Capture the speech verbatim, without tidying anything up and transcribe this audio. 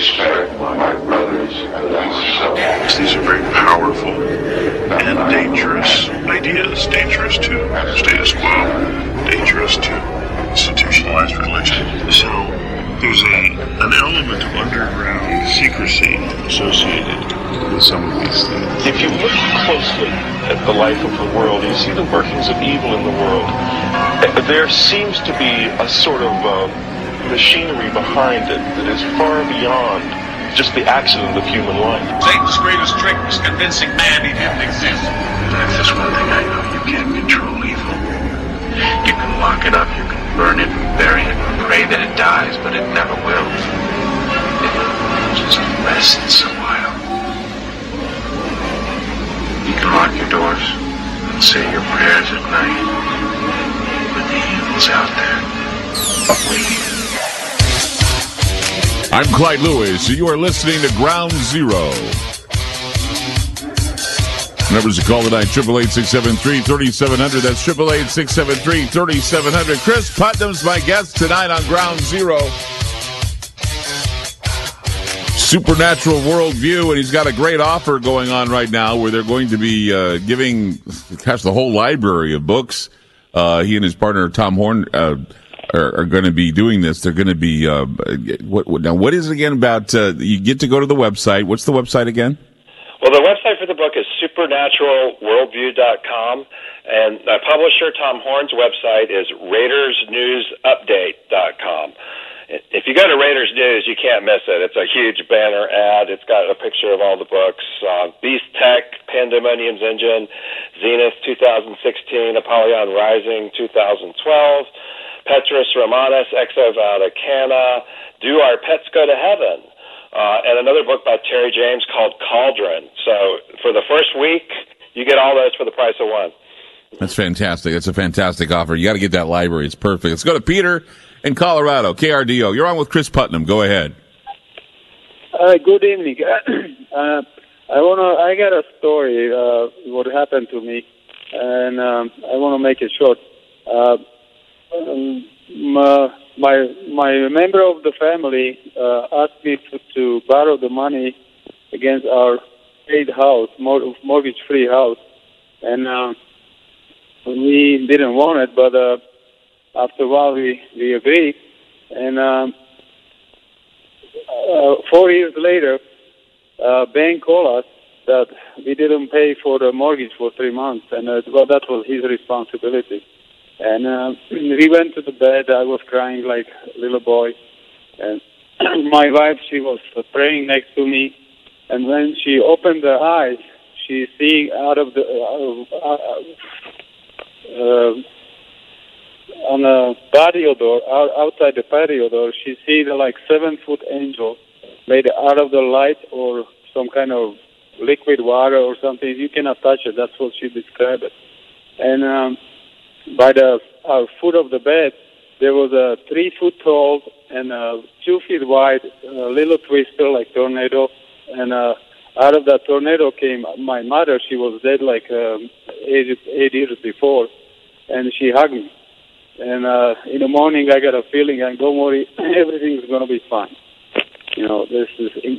respect my brothers and myself. These are very powerful and dangerous ideas. Dangerous to status quo, dangerous to institutionalized religion. So there's a an element of underground secrecy associated with some of these things. If you look closely at the life of the world, you see the workings of evil in the world. There seems to be a sort of uh, machinery behind it that is far beyond just the accident of human life. Satan's greatest trick was convincing man he didn't exist. That's just one thing I know. You can't control evil. You can lock it up, you can burn it, bury it, pray that it dies, but it never will. It just rests a while. You can lock your doors and say your prayers at night, but the evil's out there, waiting. I'm Clyde Lewis, and you are listening to Ground Zero. Numbers to call tonight, eight eight eight, six seven three, three seven zero zero. That's eight eight eight, six seven three, three seven zero zero. Chris Putnam's my guest tonight on Ground Zero. Supernatural Worldview, and he's got a great offer going on right now where they're going to be uh, giving, gosh, the whole library of books. Uh, he and his partner, Tom Horn, uh, are, are going to be doing this. They're going to be, uh, what, what, now what is it again about, uh, you get to go to the website. What's the website again? Well, the website for the book is supernatural worldview dot com, and the publisher, Tom Horn's website, is raiders news update dot com. If you go to Raiders News, you can't miss it. It's a huge banner ad. It's got a picture of all the books. Uh, Beast Tech, Pandemonium's Engine, Zenith two thousand sixteen, Apollyon Rising two thousand twelve, Petrus Romanus, Exo Vaticana, Do Our Pets Go to Heaven? Uh, and another book by Terry James called Cauldron. So for the first week, you get all those for the price of one. That's fantastic. That's a fantastic offer. You got to get that library. It's perfect. Let's go to Peter in Colorado, K R D O. You're on with Chris Putnam. Go ahead. Uh, good evening. uh, I wanna. I got a story. Uh, what happened to me, and um, I want to make it short. Uh, um, my, my my member of the family uh, asked me to, to borrow the money against our paid house, mortgage-free house, and uh, we didn't want it, but uh, after a while we, we agreed, and um, uh, four years later, uh, bank called us that we didn't pay for the mortgage for three months, and uh, well, that was his responsibility. And uh, we went to the bed. I was crying like a little boy. And my wife, she was praying next to me. And when she opened her eyes, she seeing out of the uh, uh, uh, on a patio door, out, outside the patio door, she see the like seven foot angel made out of the light or some kind of liquid water or something. You cannot touch it. That's what she described it. And um, by the uh, foot of the bed, there was a three foot tall and a two feet wide uh, little twister like tornado. And uh, out of that tornado came my mother. She was dead like um, eight, eight years before, and she hugged me. And uh, in the morning, I got a feeling, and don't worry, everything's going to be fine. You know, this is